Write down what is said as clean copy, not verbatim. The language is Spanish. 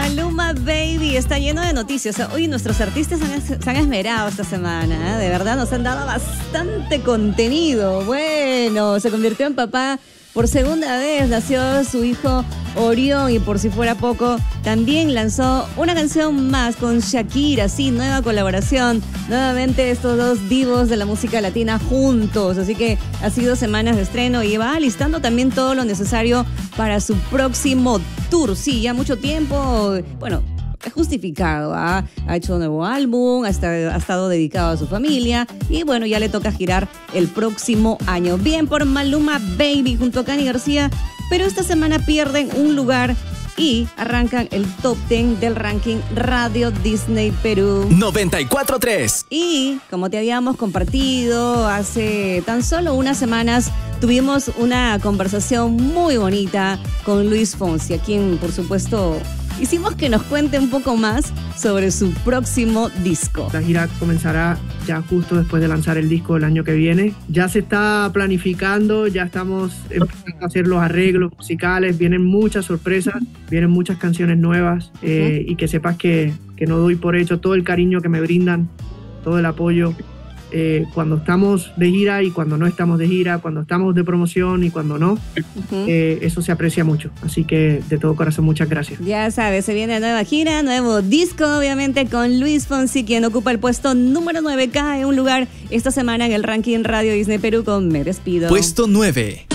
Maluma Baby está lleno de noticias. Hoy nuestros artistas se han esmerado esta semana, ¿eh? De verdad nos han dado bastante contenido. Bueno, se convirtió en papá por segunda vez, nació su hijo Orión y por si fuera poco, también lanzó una canción más con Shakira, sí, nueva colaboración. Nuevamente estos dos divos de la música latina juntos, así que ha sido semanas de estreno y va alistando también todo lo necesario para su próximo tour. Sí, ya mucho tiempo, bueno, es justificado, ¿ah? Ha hecho un nuevo álbum, ha estado dedicado a su familia y bueno, ya le toca girar el próximo año. Bien por Maluma Baby junto a Cani García, pero esta semana pierden un lugar y arrancan el top 10 del ranking Radio Disney Perú 94.3. Y como te habíamos compartido hace tan solo unas semanas, tuvimos una conversación muy bonita con Luis Fonsi, a quien por supuesto hicimos que nos cuente un poco más sobre su próximo disco. La gira comenzará ya justo después de lanzar el disco el año que viene. Ya se está planificando, ya estamos empezando a hacer los arreglos musicales, vienen muchas sorpresas, vienen muchas canciones nuevas y que sepas que no doy por hecho todo el cariño que me brindan, todo el apoyo. Cuando estamos de gira y cuando no estamos de gira, cuando estamos de promoción y cuando no, eso se aprecia mucho. Así que de todo corazón, muchas gracias. Ya sabes, se viene nueva gira, nuevo disco, obviamente con Luis Fonsi, quien ocupa el puesto número 9, cae un lugar esta semana en el ranking Radio Disney Perú con Me Despido. Puesto 9.